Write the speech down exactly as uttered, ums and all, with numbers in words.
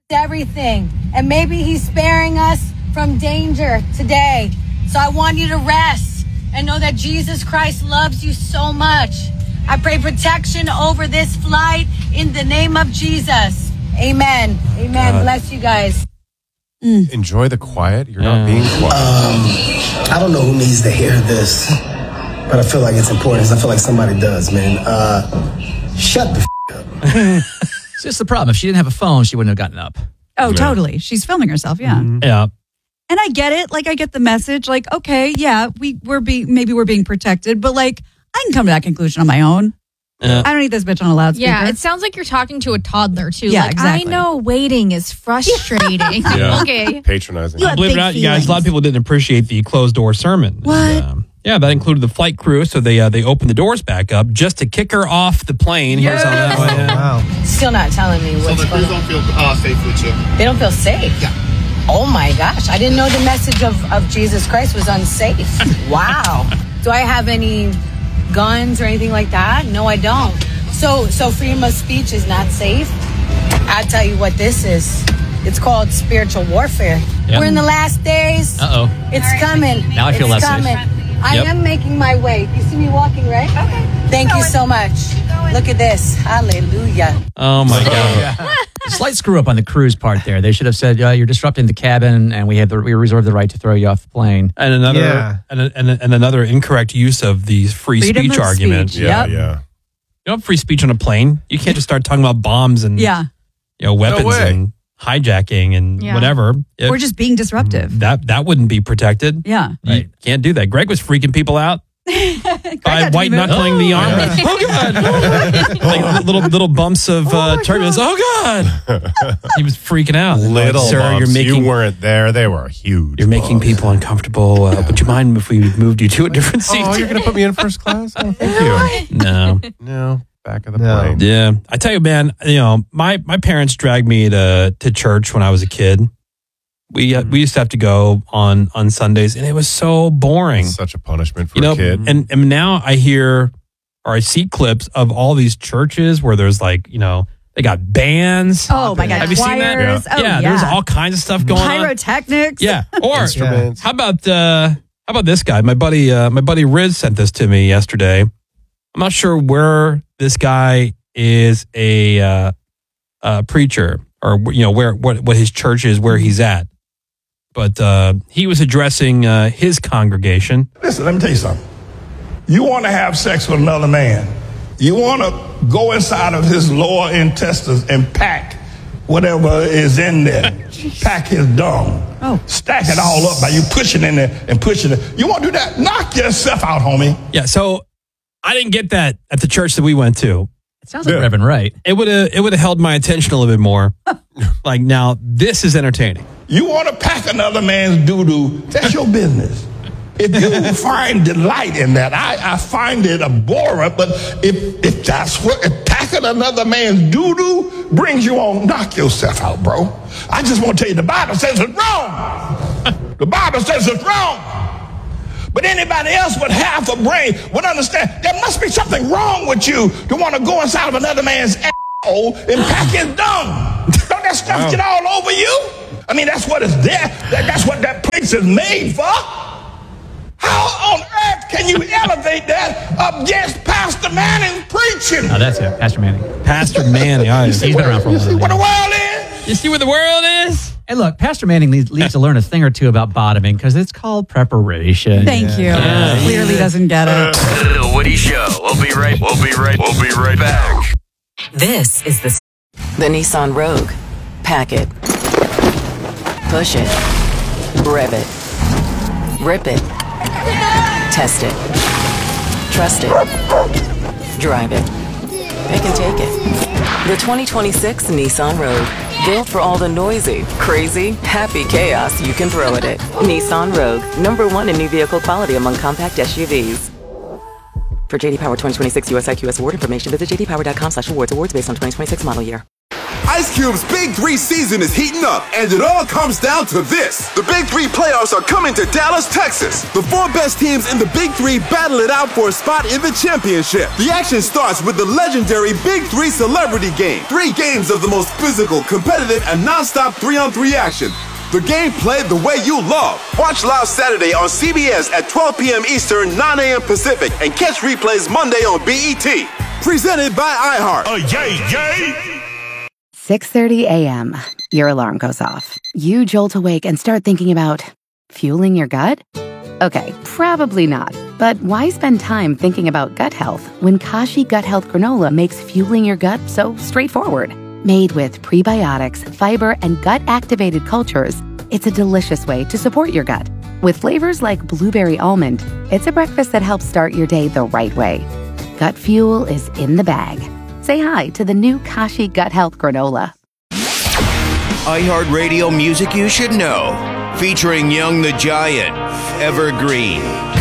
everything. And maybe he's sparing us from danger today. So I want you to rest and know that Jesus Christ loves you so much. I pray protection over this flight in the name of Jesus. Amen. Amen. God. Bless you guys. Mm. Enjoy the quiet. You're not being quiet. Um, I don't know who needs to hear this, but I feel like it's important because I feel like somebody does, man. Uh, shut the f- up. It's just the problem. If she didn't have a phone, she wouldn't have gotten up. Oh, yeah. Totally. She's filming herself, yeah. Mm-hmm. Yeah. And I get it. Like, I get the message. Like, okay, yeah, we, we're being, maybe we're being protected, but like, I can come to that conclusion on my own. Yeah. I don't need this bitch on a loudspeaker. Yeah, it sounds like you're talking to a toddler, too. Yeah, like, exactly. I know waiting is frustrating. Yeah. Okay. Patronizing. Well, believe it or not, you guys, a lot of people didn't appreciate the closed-door sermon. What? And, um, yeah, that included the flight crew, so they uh, they opened the doors back up just to kick her off the plane. Yes. Here's how that went. Yeah. Wow. Still not telling me what's So the going crews on. don't feel uh, safe with you? They don't feel safe? Yeah. Oh my gosh. I didn't know the message of, of Jesus Christ was unsafe. Wow. Do I have any guns or anything like that? No, I don't. So, so freedom of speech is not safe? I'll tell you what this is. It's called spiritual warfare. Yep. We're in the last days. Uh-oh. It's coming. Now I feel it's less safe. coming. I Yep. am making my way. You see me walking, right? Okay. Thank you so much. Look at this. Hallelujah. Oh, my God. Slight screw up on the crew's part there. They should have said, uh, you're disrupting the cabin, and we have the, we reserve the right to throw you off the plane. And another Yeah. and, and, and another incorrect use of the free Freedom speech of argument. speech. Yeah, Yep. yeah. You don't have free speech on a plane. You can't just start talking about bombs and Yeah. you know weapons way. and hijacking and Yeah. whatever. If Or just being disruptive. that that wouldn't be protected. Yeah. You can't do that. Greg was freaking people out by had to white be moved. knuckling the arm. Oh God! Like little little bumps of uh, turbulence. Oh God! He was freaking out. Little Sir, bumps. you're making You weren't there. They were huge. you're making bumps. people uncomfortable. Uh, would you mind if we moved you to a different seat? Oh, you're going to put me in first class? Oh, thank you. No. No. Back of the No. plane. Yeah, I tell you, man. You know, my my parents dragged me to to church when I was a kid. We uh, we used to have to go on on Sundays, and it was so boring. It's such a punishment for You know, a kid. and and now I hear or I see clips of all these churches where there's like, you know, they got bands. Oh, my God. Have you seen that? Choirs. Oh, yeah, yeah. there's all kinds of stuff going on. Pyrotechnics. Yeah, or Instruments. how about uh, how about this guy? My buddy, uh, my buddy Riz sent this to me yesterday. I'm not sure where this guy is a uh, uh, preacher, or you know where what what his church is, where he's at. But uh, he was addressing uh, his congregation. Listen, let me tell you something. You want to have sex with another man. You want to go inside of his lower intestines and pack whatever is in there. Pack his dung. Oh. Stack it all up by you pushing in there and pushing it. You want to do that? Knock yourself out, homie. Yeah, so I didn't get that at the church that we went to. It sounds like Reverend Wright. It would have it would have held my attention a little bit more. Like now, this is entertaining. You want to pack another man's doo-doo, that's your business. If you find delight in that, I, I find it abhorrent, but if, if that's what, if packing another man's doo-doo brings you on, knock yourself out, bro. I just want to tell you, the Bible says it's wrong. The Bible says it's wrong. But anybody else with half a brain would understand there must be something wrong with you to want to go inside of another man's asshole and pack his dung. Don't that stuff Wow. get all over you? I mean, that's what it's there. That, that's what that place is made for. How on earth can you elevate that against Pastor Manning's preaching? Oh, that's it. Pastor Manning. Pastor Manning, I- He's been around for a You see while. what the yeah. world is? you see where the world is? Hey, look, Pastor Manning needs, needs to learn a thing or two about bottoming because it's called preparation. Thank you. Clearly doesn't get it. The Woody Show. We'll be right. We'll be right. We'll be right back. This is the the Nissan Rogue. Pack it. Push it. Rev it. Rip it. Test it. Trust it. Drive it. Pick and take it. The twenty twenty-six Nissan Rogue. Built for all the noisy, crazy, happy chaos you can throw at it. Nissan Rogue. Number one in new vehicle quality among compact S U Vs. For J D Power twenty twenty-six U S I Q S award information, visit j d power dot com slash awards. Awards based on twenty twenty-six model year. Ice Cube's Big Three season is heating up, and it all comes down to this. The Big Three playoffs are coming to Dallas, Texas. The four best teams in the Big Three battle it out for a spot in the championship. The action starts with the legendary Big Three Celebrity Game. Three games of the most physical, competitive, and non-stop three-on-three action. The game played the way you love. Watch live Saturday on C B S at twelve p.m. Eastern, nine a.m. Pacific, and catch replays Monday on B E T. Presented by iHeart. Oh, yay, yay! six thirty a.m. Your alarm goes off. You jolt awake and start thinking about fueling your gut? Okay, probably not. But why spend time thinking about gut health when Kashi Gut Health Granola makes fueling your gut so straightforward? Made with prebiotics, fiber, and gut-activated cultures, it's a delicious way to support your gut. With flavors like blueberry almond, it's a breakfast that helps start your day the right way. Gut fuel is in the bag. Say hi to the new Kashi Gut Health Granola. iHeartRadio music you should know. Featuring Young the Giant, Evergreen.